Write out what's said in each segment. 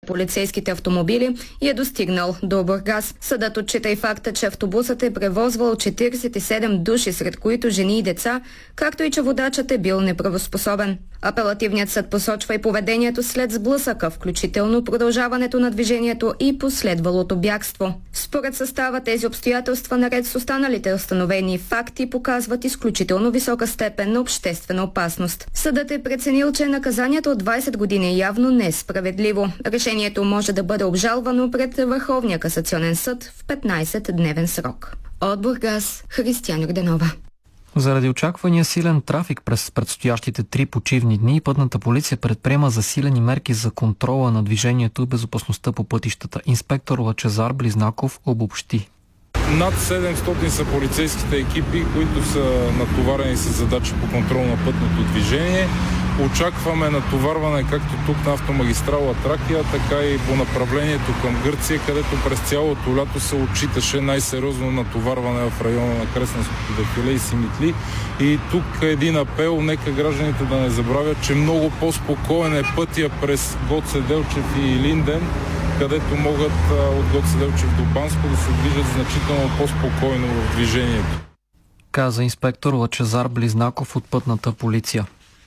полицейските автомобили и е достигнал до Бургас. Съдът отчита и факта, че автобусът е превозвал 47 души, сред които жени и деца, както и че водачът е бил неправоспособен. Апелативният съд посочва и поведението след сблъсъка, включително продължаването на движението и последвалото бягство. Според състава тези обстоятелства, наред с останалите установени факти, показват изключително висока степен на обществена опасност. Съдът е преценил, че наказанието от 20 години е явно несправедливо. Решението може да бъде обжалвано пред Върховния касационен съд в 15-дневен срок. От Бургас, Християн Йорданова. Заради очаквания силен трафик през предстоящите 3 почивни дни, пътната полиция предприема засилени мерки за контрола на движението и безопасността по пътищата. Инспектор Лъчезар Близнаков обобщи. Над 700 са полицейските екипи, които са натоварени с задачи по контрол на пътното движение. Очакваме натоварване както тук на автомагистрала Тракия, така и по направлението към Гърция, където през цялото лято се отчиташе най-сериозно натоварване в района на Кресненското дефиле и Симитли. И тук един апел, нека гражданите да не забравят, че много по-спокоен е пътя през Гоце Делчев и Илинден, където могат от Гоце Делчев до Банско да се движат значително по-спокойно в движението. Каза инспектор Лъчезар Близнаков от пътната полиция.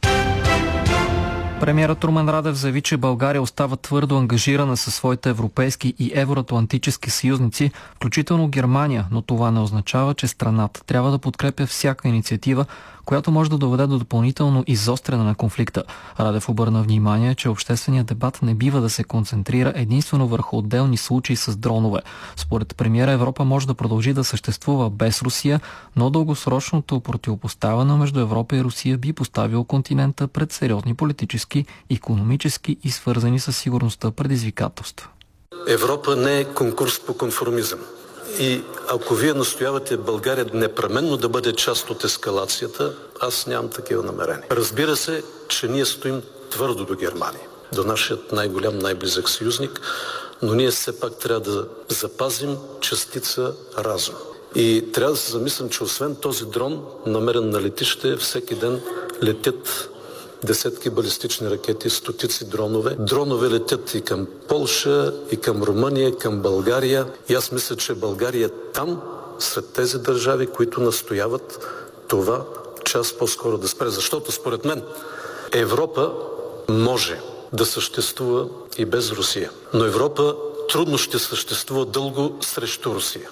Премиерът Румен Радев заяви, че България остава твърдо ангажирана със своите европейски и евроатлантически съюзници, включително Германия, но това не означава, че страната трябва да подкрепя всяка инициатива, която може да доведе до допълнително изостряне на конфликта. Радев обърна внимание, че общественият дебат не бива да се концентрира единствено върху отделни случаи с дронове. Според премиера, Европа може да продължи да съществува без Русия, но дългосрочното противопоставяне между Европа и Русия би поставило континента пред сериозни политически, икономически и свързани с сигурността предизвикателства. Европа не е конкурс по конформизъм. И ако вие настоявате България непременно да бъде част от ескалацията, аз нямам такива намерения. Разбира се, че ние стоим твърдо до Германия, до нашият най-голям, най-близък съюзник, но ние все пак трябва да запазим частица разум. И трябва да се замислям, че освен този дрон, намерен на летище, всеки ден летят десетки балистични ракети, стотици дронове. Дронове летят и към Полша, и към Румъния, към България. И аз мисля, че България е там, сред тези държави, които настояват това час по-скоро да спре. Защото според мен Европа може да съществува и без Русия. Но Европа трудно ще съществува дълго срещу Русия.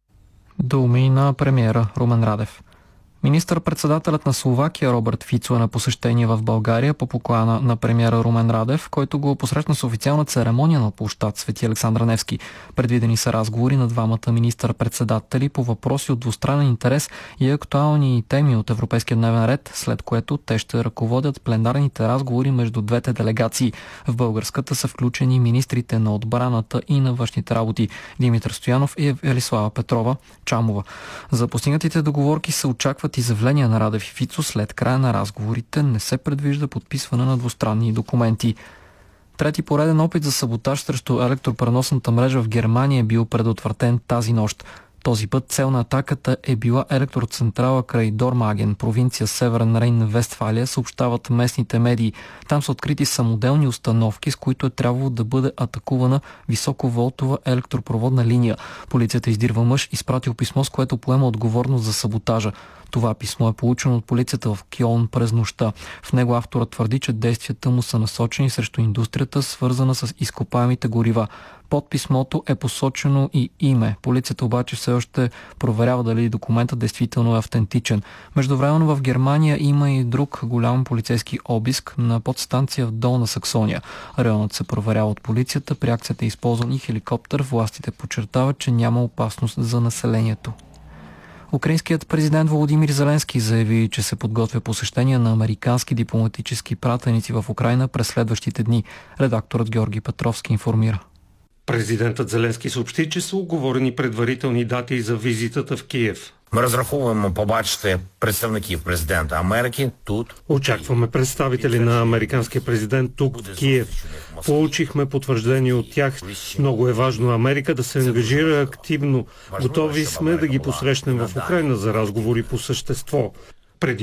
Думи на премиера Румен Радев. Министър-председателят на Словакия Робърт Фицо е на посещение в България по покана на премиера Румен Радев, който го посрещна с официална церемония на площад Свети Александър Невски. Предвидени са разговори на двамата министър-председатели по въпроси от двустранен интерес и актуални теми от европейския дневен ред, след което те ще ръководят пленарните разговори между двете делегации. В българската са включени министрите на отбраната и на външните работи Димитър Стоянов и Елислава Петрова Чамова. За постигнатите договорки се очакват изявления на Радев и Фицо. След края на разговорите не се предвижда подписване на двустранни документи. Трети пореден опит за саботаж срещу електропреносната мрежа в Германия е бил предотвратен тази нощ. Този път цел на атаката е била електроцентрала край Дормаген, провинция Северен Рейн-Вестфалия, съобщават местните медии. Там са открити самоделни установки, с които е трябвало да бъде атакувана високоволтова електропроводна линия. Полицията издирва мъж, изпратил писмо, с което поема отговорност за саботажа. Това писмо е получено от полицията в Кьолн през нощта. В него авторът твърди, че действията му са насочени срещу индустрията, свързана с изкопаемите горива. Под писмото е посочено и име. Полицията обаче все още проверява дали документът действително е автентичен. Междувременно в Германия има и друг голям полицейски обиск на подстанция в Долна Саксония. Районът се проверява от полицията. При акцията е използван и хеликоптер. Властите подчертават, че няма опасност за населението. Украинският президент Володимир Зеленски заяви, че се подготвя посещение на американски дипломатически пратеници в Украйна през следващите дни. Редакторът Георги Петровски информира. Президентът Зеленски съобщи, че са уговорени предварителни дати за визитата в Киев. Ми розраховуємо побачити представників президента Америки тут. Очакваме представители на американския президент тук в Киев. Получихме потвърждение от тях. Много е важно Америка да се ангажира активно. Готови сме да ги посрещнем в Украйна за разговори по същество.